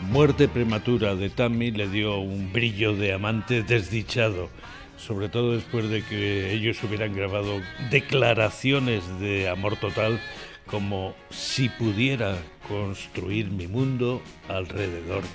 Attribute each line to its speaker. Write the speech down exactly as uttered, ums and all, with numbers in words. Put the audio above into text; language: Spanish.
Speaker 1: muerte prematura de Tammy le dio un brillo de amante desdichado, sobre todo después de que ellos hubieran grabado declaraciones de amor total como si pudiera construir mi mundo alrededor